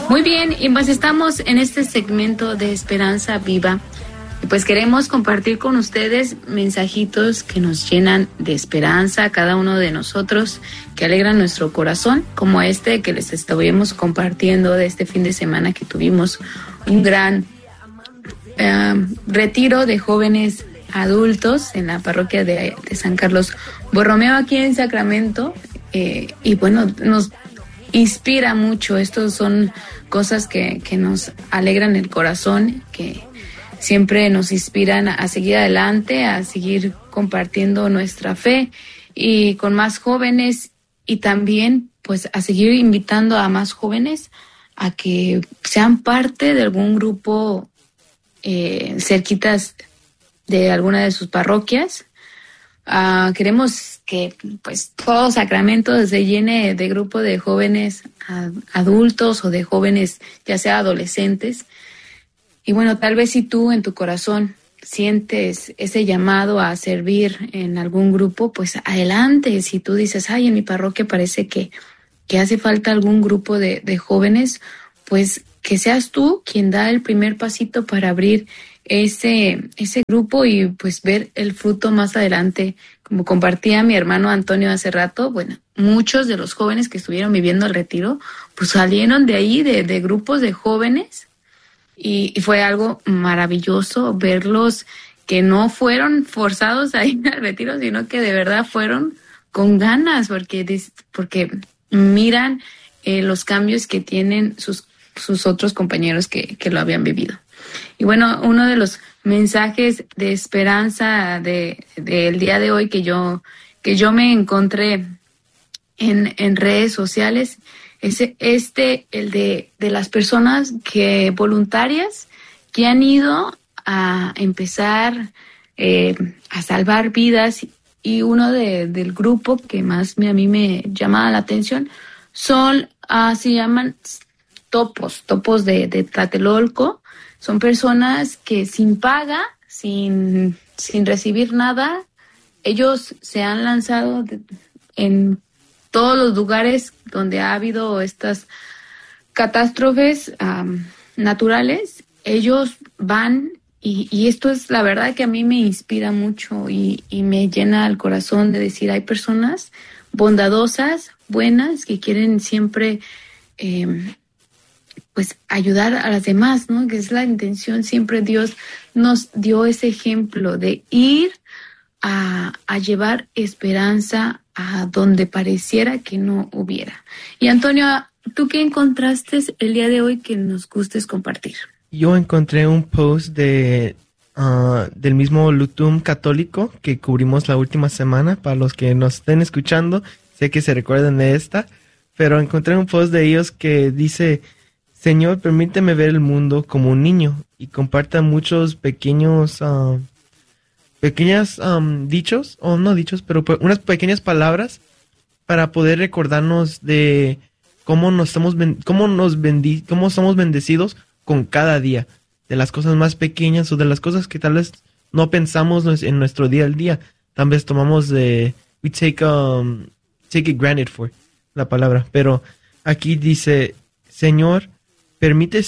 Muy bien, y pues estamos en este segmento de Esperanza Viva. Y pues queremos compartir con ustedes mensajitos que nos llenan de esperanza a cada uno de nosotros, que alegran nuestro corazón, como este que les estuvimos compartiendo de este fin de semana que tuvimos un gran retiro de jóvenes adultos en la parroquia de San Carlos Borromeo aquí en Sacramento. Y bueno, nos inspira mucho. Estos son cosas que nos alegran el corazón, que siempre nos inspiran a seguir adelante, a seguir compartiendo nuestra fe y con más jóvenes, y también pues a seguir invitando a más jóvenes a que sean parte de algún grupo cerquitas de alguna de sus parroquias. Queremos que pues todo Sacramento se llene de grupo de jóvenes adultos o de jóvenes ya sea adolescentes. Y bueno, tal vez si tú en tu corazón sientes ese llamado a servir en algún grupo, pues adelante. Si tú dices, ay, en mi parroquia parece que hace falta algún grupo de jóvenes, pues que seas tú quien da el primer pasito para abrir ese grupo y pues ver el fruto más adelante. Como compartía mi hermano Antonio hace rato, bueno, muchos de los jóvenes que estuvieron viviendo el retiro, pues salieron de ahí, de grupos de jóvenes, y fue algo maravilloso verlos, que no fueron forzados a ir al retiro, sino que de verdad fueron con ganas, porque miran los cambios que tienen sus otros compañeros que lo habían vivido. Y bueno, uno de los mensajes de esperanza del día de hoy que yo me encontré en redes sociales es el de las personas voluntarias que han ido a empezar a salvar vidas, y uno del grupo que más a mí me llama la atención se llaman topos de Tlatelolco. Son personas que sin paga, sin recibir nada, ellos se han lanzado en todos los lugares donde ha habido estas catástrofes naturales. Ellos van, y esto es la verdad que a mí me inspira mucho y me llena el corazón de decir, hay personas bondadosas, buenas, que quieren siempre pues ayudar a las demás, ¿no? Que es la intención. Siempre Dios nos dio ese ejemplo de ir a llevar esperanza a donde pareciera que no hubiera. Y Antonio, ¿tú qué encontraste el día de hoy que nos gustes compartir? Yo encontré un post del mismo Lutum Católico que cubrimos la última semana. Para los que nos estén escuchando, sé que se recuerdan de esta, pero encontré un post de ellos que dice: Señor, permíteme ver el mundo como un niño, y comparta muchos pequeños dichos, o no dichos, pero unas pequeñas palabras para poder recordarnos de cómo somos bendecidos con cada día, de las cosas más pequeñas o de las cosas que tal vez no pensamos en nuestro día al día. Tal vez tomamos we take it granted for la palabra, pero aquí dice: Señor, permíteme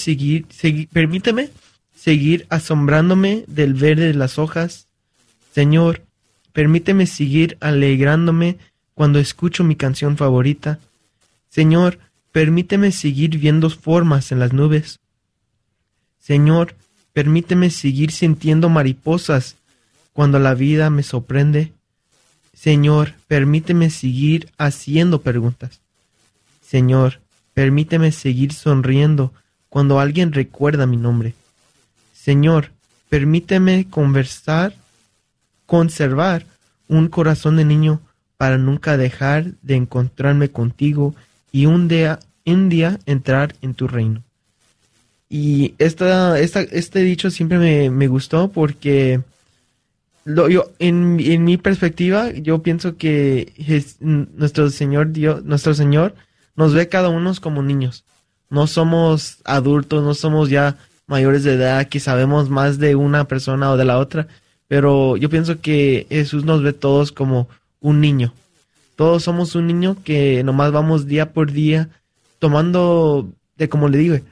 seguir asombrándome del verde de las hojas. Señor, permíteme seguir alegrándome cuando escucho mi canción favorita. Señor, permíteme seguir viendo formas en las nubes. Señor, permíteme seguir sintiendo mariposas cuando la vida me sorprende. Señor, permíteme seguir haciendo preguntas. Señor, permíteme seguir sonriendo cuando alguien recuerda mi nombre. Señor, permíteme conservar un corazón de niño para nunca dejar de encontrarme contigo y un día entrar en tu reino. Y este dicho siempre me gustó porque en mi perspectiva, yo pienso que nuestro Señor nos ve cada uno como niños. No somos adultos, no somos ya mayores de edad que sabemos más de una persona o de la otra, pero yo pienso que Jesús nos ve todos como un niño. Todos somos un niño que nomás vamos día por día tomando como le digo,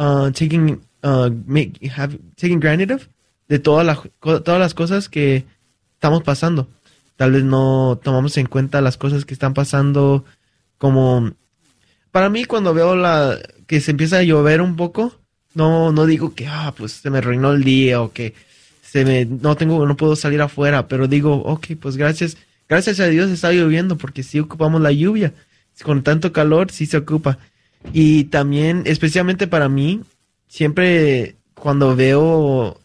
taking granted of, de todas las cosas que estamos pasando. Tal vez no tomamos en cuenta las cosas que están pasando, como para mí cuando veo que se empieza a llover un poco, no digo que pues se me arruinó el día o que no puedo salir afuera, pero digo, okay, pues gracias a Dios está lloviendo, porque sí ocupamos la lluvia. Con tanto calor sí se ocupa. Y también, especialmente para mí, siempre cuando veo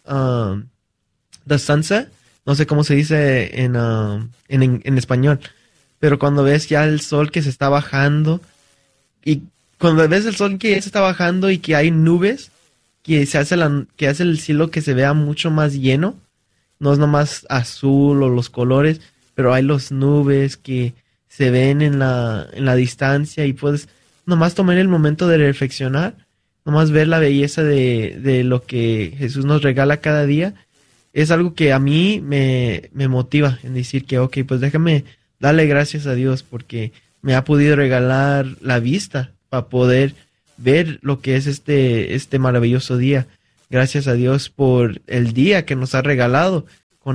the sunset, no sé cómo se dice en español, pero cuando ves ya el sol que se está bajando, y cuando ves el sol que se está bajando y que hay nubes, que hace el cielo que se vea mucho más lleno, no es nomás azul o los colores, pero hay las nubes que se ven en la distancia, y puedes nomás tomar el momento de reflexionar, nomás ver la belleza de lo que Jesús nos regala cada día. Es algo que a mí me motiva en decir que, okay, pues déjame darle gracias a Dios porque me ha podido regalar la vista para poder ver lo que es este maravilloso día. Gracias a Dios por el día que nos ha regalado con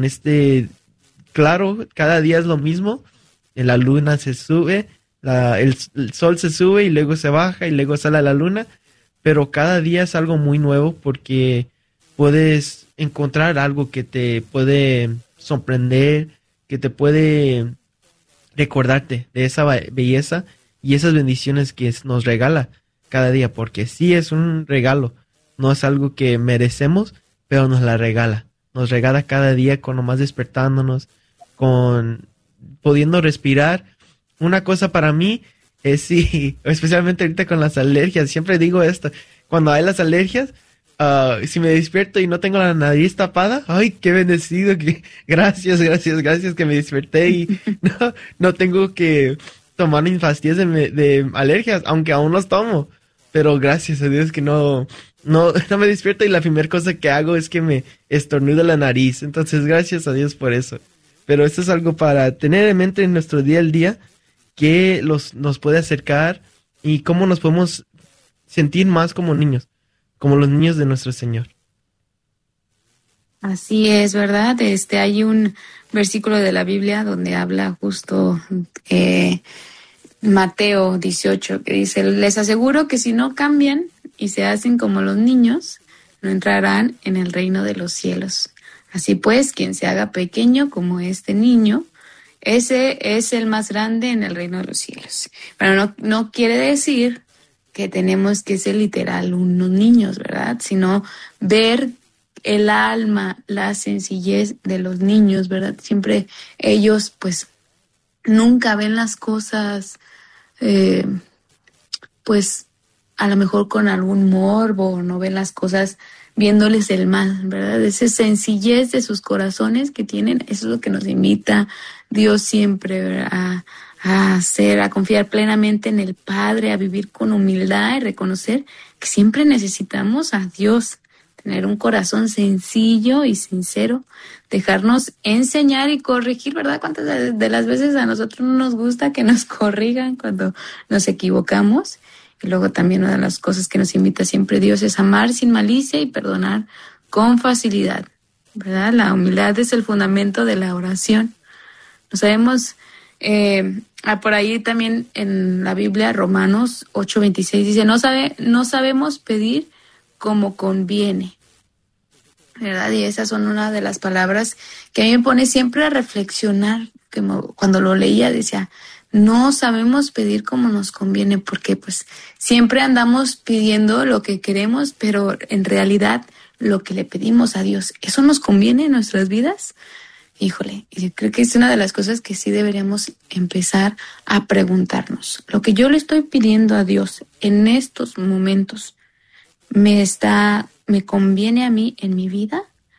claro, cada día es lo mismo. La luna se sube, el sol se sube y luego se baja y luego sale la luna, pero cada día es algo muy nuevo porque puedes encontrar algo que te puede sorprender, que te puede recordarte de esa belleza y esas bendiciones que nos regala cada día, porque sí es un regalo, no es algo que merecemos, pero nos regala cada día con nomás despertándonos, con pudiendo respirar. Una cosa para mí es especialmente ahorita con las alergias, siempre digo esto, cuando hay las alergias, si me despierto y no tengo la nariz tapada, ay, qué bendecido, gracias que me desperté y no tengo que tomar ni pastillas de alergias, aunque aún los tomo, pero gracias a Dios que no me despierto y la primera cosa que hago es que me estornudo la nariz. Entonces gracias a Dios por eso. Pero esto es algo para tener en mente en nuestro día al día, que nos puede acercar y cómo nos podemos sentir más como niños, como los niños de nuestro Señor. Así es, ¿verdad? Hay un versículo de la Biblia donde habla justo Mateo 18, que dice: les aseguro que si no cambian y se hacen como los niños, no entrarán en el reino de los cielos. Así pues, quien se haga pequeño como este niño, ese es el más grande en el reino de los cielos. Pero no quiere decir que tenemos que ser literal unos niños, ¿verdad? Sino ver el alma, la sencillez de los niños, ¿verdad? Siempre ellos, pues, nunca ven las cosas, pues, a lo mejor con algún morbo, no ven las cosas viéndoles el mal, ¿verdad? Esa sencillez de sus corazones que tienen, eso es lo que nos invita Dios siempre, ¿verdad? A confiar plenamente en el Padre, a vivir con humildad y reconocer que siempre necesitamos a Dios, tener un corazón sencillo y sincero, dejarnos enseñar y corregir, ¿verdad? ¿Cuántas de las veces a nosotros no nos gusta que nos corrijan cuando nos equivocamos? Y luego también una de las cosas que nos invita siempre Dios es amar sin malicia y perdonar con facilidad, ¿verdad? La humildad es el fundamento de la oración. No sabemos, por ahí también en la Biblia, Romanos 8:26 dice: no sabemos pedir como conviene, ¿verdad? Y esas son una de las palabras que a mí me pone siempre a reflexionar, que cuando lo leía decía: no sabemos pedir como nos conviene, porque pues siempre andamos pidiendo lo que queremos, pero en realidad lo que le pedimos a Dios, ¿eso nos conviene en nuestras vidas? Híjole, y creo que es una de las cosas que sí deberíamos empezar a preguntarnos. Lo que yo le estoy pidiendo a Dios en estos momentos, ¿me conviene a mí en mi vida?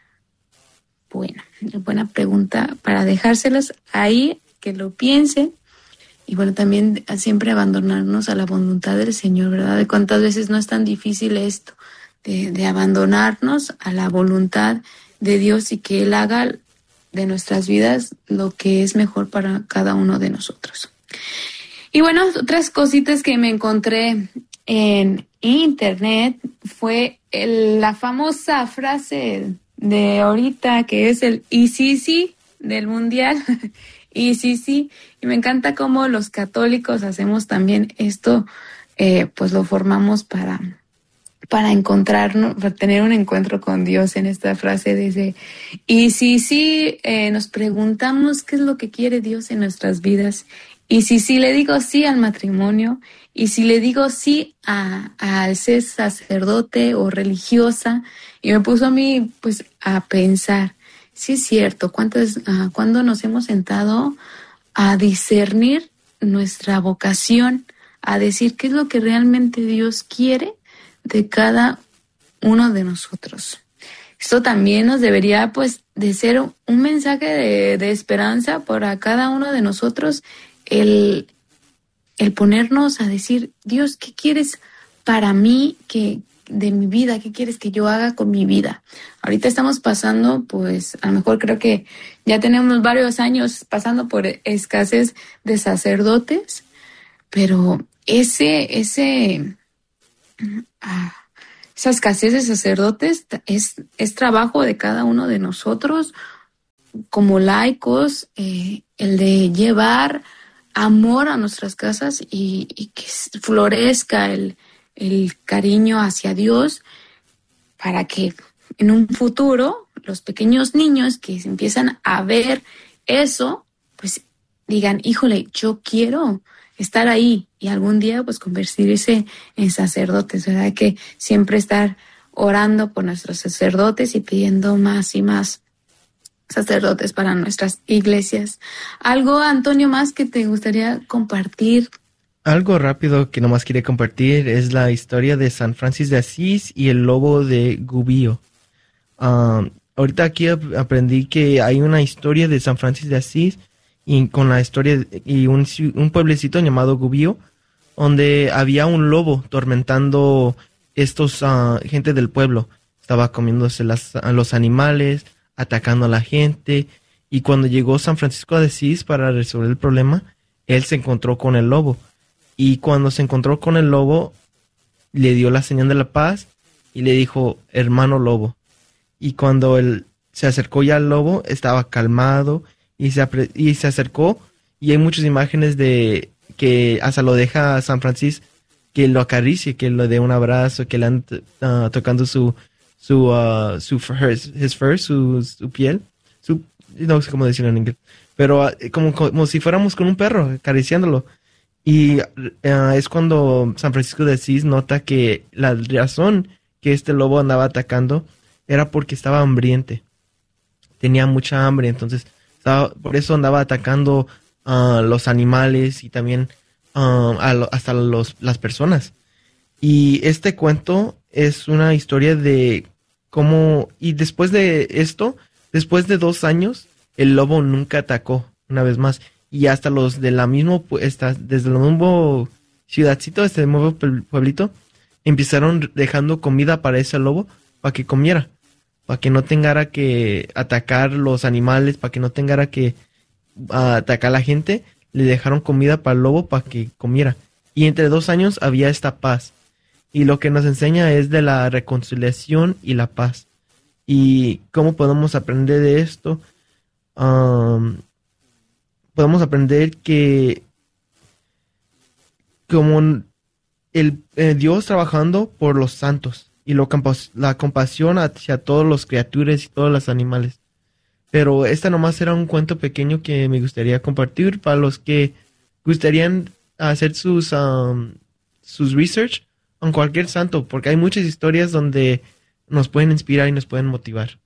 Buena pregunta para dejárselos ahí, que lo piensen. Y bueno, también siempre abandonarnos a la voluntad del Señor, ¿verdad? De cuántas veces no es tan difícil esto, de abandonarnos a la voluntad de Dios y que Él haga de nuestras vidas lo que es mejor para cada uno de nosotros. Y bueno, otras cositas que me encontré en internet fue la famosa frase de ahorita, que es el "y sí, sí" del mundial. Y sí, sí, y me encanta cómo los católicos hacemos también esto, pues lo formamos para encontrarnos, para tener un encuentro con Dios. En esta frase dice, y si sí, nos preguntamos qué es lo que quiere Dios en nuestras vidas, y si sí le digo sí al matrimonio, y si le digo sí al ser sacerdote o religiosa, y me puso a mí pues a pensar, sí es cierto, ¿cuándo nos hemos sentado a discernir nuestra vocación, a decir qué es lo que realmente Dios quiere de cada uno de nosotros? Esto también nos debería pues de ser un mensaje de esperanza para cada uno de nosotros, el ponernos a decir, Dios, ¿qué quieres para mí de mi vida? ¿Qué quieres que yo haga con mi vida? Ahorita estamos pasando, pues a lo mejor creo que ya tenemos varios años pasando por escasez de sacerdotes, pero esa escasez de sacerdotes es trabajo de cada uno de nosotros como laicos, el de llevar amor a nuestras casas y que florezca el cariño hacia Dios, para que en un futuro los pequeños niños que se empiezan a ver eso, pues digan, híjole, yo quiero estar ahí y algún día pues convertirse en sacerdotes, ¿verdad? Que siempre estar orando por nuestros sacerdotes y pidiendo más y más sacerdotes para nuestras iglesias. ¿Algo, Antonio, más que te gustaría compartir? Algo rápido que nomás quería compartir es la historia de San Francis de Asís y el lobo de Gubbio. Ahorita aquí aprendí que hay una historia de San Francis de Asís y con la historia y un pueblecito llamado Gubbio, donde había un lobo tormentando gente del pueblo. Estaba comiéndose a los animales, atacando a la gente, y cuando llegó San Francisco de Asís para resolver el problema, él se encontró con el lobo. Y cuando se encontró con el lobo, le dio la señal de la paz y le dijo, hermano lobo. Y cuando él se acercó ya al lobo, estaba calmado y se acercó. Y hay muchas imágenes de que hasta lo deja a San Francisco que lo acaricie, que le dé un abrazo, que le han tocando su piel. No sé cómo decirlo en inglés. Pero como si fuéramos con un perro, acariciándolo. Y es cuando San Francisco de Asís nota que la razón que este lobo andaba atacando era porque estaba hambriente. Tenía mucha hambre, entonces por eso andaba atacando los animales y también hasta las personas. Y este cuento es una historia de cómo... Y después de esto, después de 2 años, el lobo nunca atacó una vez más. Y hasta los de la misma, desde el mismo ciudadcito, este nuevo pueblito, empezaron dejando comida para ese lobo, para que comiera, para que no tengara que atacar los animales, para que no tengara que atacar a la gente. Le dejaron comida para el lobo para que comiera. Y entre 2 años había esta paz. Y lo que nos enseña es de la reconciliación y la paz. ¿Y cómo podemos aprender de esto? Podemos aprender que como Dios trabajando por los santos y la compasión hacia todas las criaturas y todos los animales. Pero esta nomás era un cuento pequeño que me gustaría compartir para los que gustarían hacer sus research en cualquier santo, porque hay muchas historias donde nos pueden inspirar y nos pueden motivar.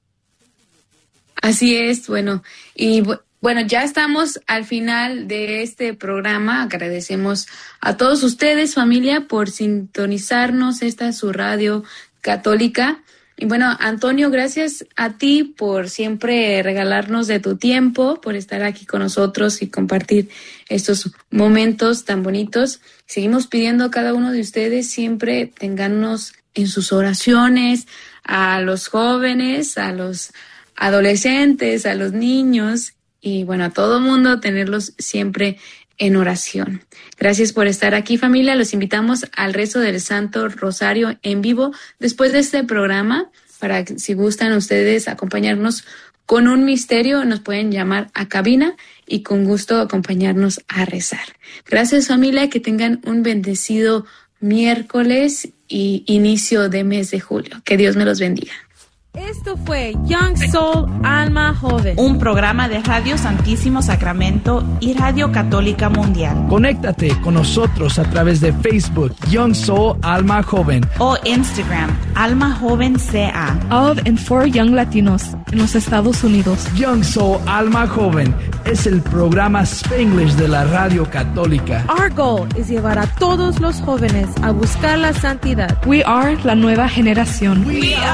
Así es, bueno, y bueno, ya estamos al final de este programa. Agradecemos a todos ustedes, familia, por sintonizarnos. Esta es su radio católica. Y bueno, Antonio, gracias a ti por siempre regalarnos de tu tiempo, por estar aquí con nosotros y compartir estos momentos tan bonitos. Seguimos pidiendo a cada uno de ustedes siempre tengannos en sus oraciones, a los jóvenes, a los adolescentes, a los niños y bueno, a todo mundo tenerlos siempre en oración. Gracias por estar aquí, familia. Los invitamos al rezo del Santo Rosario en vivo después de este programa. Para que, si gustan ustedes acompañarnos con un misterio, nos pueden llamar a cabina y con gusto acompañarnos a rezar. Gracias, familia, que tengan un bendecido miércoles y inicio de mes de julio. Que Dios me los bendiga. Esto fue Young Soul Alma Joven, un programa de Radio Santísimo Sacramento y Radio Católica Mundial. Conéctate con nosotros a través de Facebook Young Soul Alma Joven o Instagram Alma Joven CA. Of and for Young Latinos en los Estados Unidos. Young Soul Alma Joven es el programa Spanglish de la Radio Católica. Our goal es llevar a todos los jóvenes a buscar la santidad. We are la nueva generación. We are